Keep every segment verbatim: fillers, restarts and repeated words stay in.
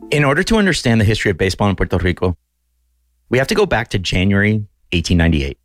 In order to understand the history of baseball in Puerto Rico, we have to go back to January eighteen ninety-eight.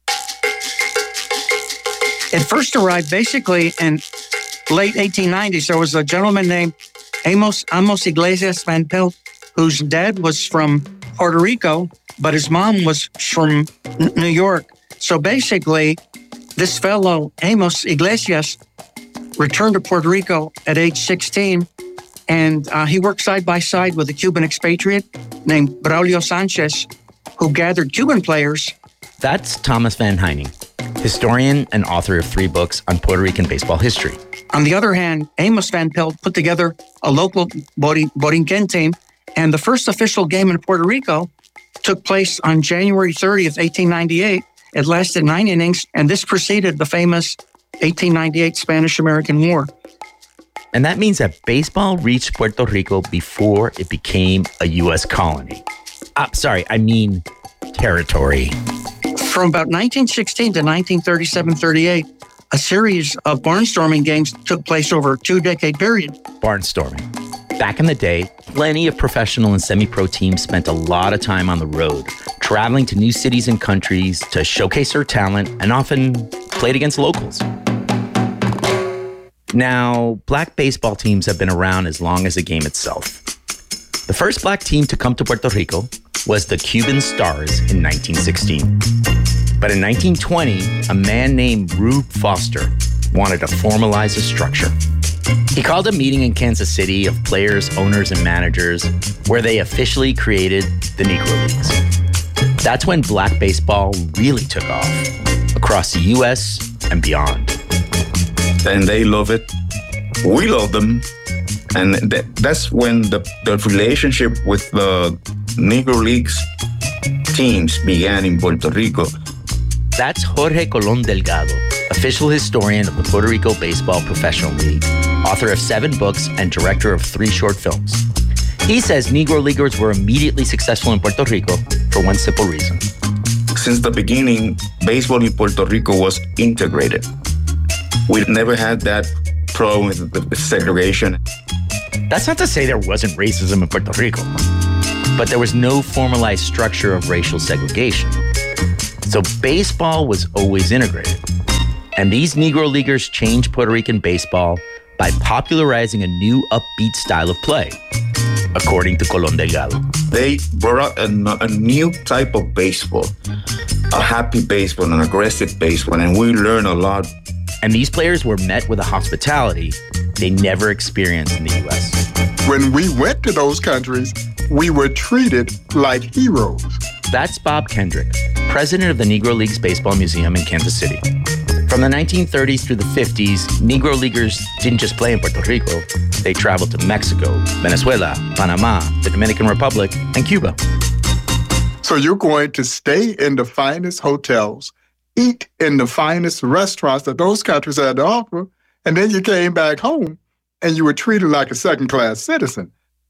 It first arrived basically in late eighteen nineties. There was a gentleman named Amos Amos Iglesias Van Pelt, whose dad was from Puerto Rico, but his mom was from N- New York. So basically, this fellow, Amos Iglesias, returned to Puerto Rico at age sixteen, and uh, he worked side by side with a Cuban expatriate named Braulio Sanchez, who gathered Cuban players. That's Thomas Van Heining, historian and author of three books on Puerto Rican baseball history. On the other hand, Amos Van Pelt put together a local Borin- Borinquen team, and the first official game in Puerto Rico took place on January thirtieth, eighteen ninety-eight. It lasted nine innings, and this preceded the famous eighteen ninety-eight Spanish-American War. And that means that baseball reached Puerto Rico before it became a U S colony. Uh, sorry, I mean territory. From about nineteen sixteen to nineteen thirty-seven thirty-eight, a series of barnstorming games took place over a two-decade period. Barnstorming. Back in the day, plenty of professional and semi-pro teams spent a lot of time on the road, traveling to new cities and countries to showcase their talent and often played against locals. Now, black baseball teams have been around as long as the game itself. The first black team to come to Puerto Rico was the Cuban Stars in nineteen sixteen. But in nineteen twenty, a man named Rube Foster wanted to formalize a structure. He called a meeting in Kansas City of players, owners, and managers where they officially created the Negro Leagues. That's when black baseball really took off across the U S and beyond. And they love it. We love them. And th- that's when the, the relationship with the Negro Leagues teams began in Puerto Rico. That's Jorge Colón Delgado, official historian of the Puerto Rico Baseball Professional League, author of seven books and director of three short films. He says Negro Leaguers were immediately successful in Puerto Rico for one simple reason. Since the beginning, baseball in Puerto Rico was integrated. We never had that problem with, with segregation. That's not to say there wasn't racism in Puerto Rico, but there was no formalized structure of racial segregation. So baseball was always integrated. And these Negro Leaguers changed Puerto Rican baseball by popularizing a new upbeat style of play, according to Colón Delgado. They brought a, a new type of baseball, a happy baseball, an aggressive baseball, and we learned a lot. And these players were met with a hospitality they never experienced in the U S. When we went to those countries, we were treated like heroes. That's Bob Kendrick, president of the Negro Leagues Baseball Museum in Kansas City. From the nineteen thirties through the fifties, Negro Leaguers didn't just play in Puerto Rico. They traveled to Mexico, Venezuela, Panama, the Dominican Republic, and Cuba. So you're going to stay in the finest hotels, eat in the finest restaurants that those countries had to offer, and then you came back home and you were treated like a second-class citizen.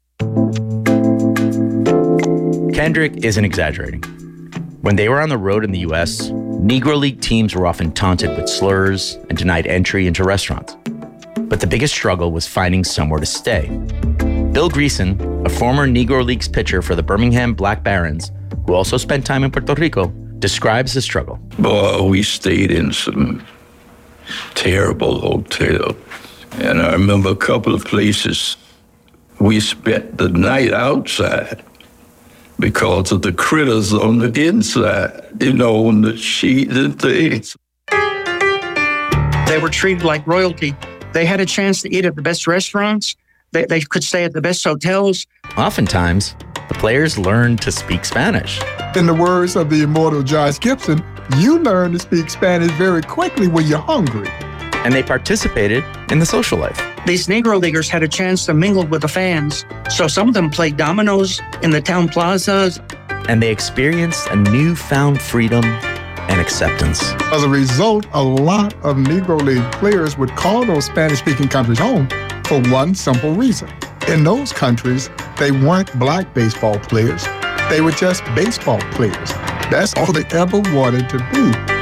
Kendrick isn't exaggerating. When they were on the road in the U S, Negro League teams were often taunted with slurs and denied entry into restaurants. But the biggest struggle was finding somewhere to stay. Bill Greason, a former Negro Leagues pitcher for the Birmingham Black Barons, who also spent time in Puerto Rico, describes the struggle. Boy, we stayed in some terrible hotels. And I remember a couple of places we spent the night outside because of the critters on the inside, you know, on the sheets and things. They were treated like royalty. They had a chance to eat at the best restaurants. They, they could stay at the best hotels. Oftentimes, the players learned to speak Spanish. In the words of the immortal Josh Gibson, you learn to speak Spanish very quickly when you're hungry. And they participated in the social life. These Negro Leaguers had a chance to mingle with the fans. So some of them played dominoes in the town plazas. And they experienced a newfound freedom and acceptance. As a result, a lot of Negro League players would call those Spanish-speaking countries home for one simple reason. In those countries, they weren't black baseball players. They were just baseball players. That's all they ever wanted to be.